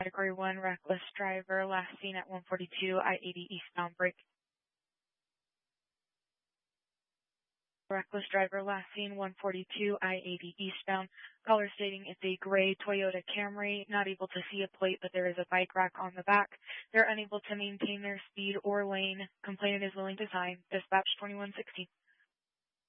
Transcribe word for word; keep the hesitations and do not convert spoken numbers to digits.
Category one, reckless driver, last seen at one forty-two I eighty eastbound, break. Reckless driver, last seen one forty-two I eighty eastbound. Caller stating it's a gray Toyota Camry, not able to see a plate, but there is a bike rack on the back. They're unable to maintain their speed or lane. Complainant is willing to sign. Dispatch twenty-one sixteen.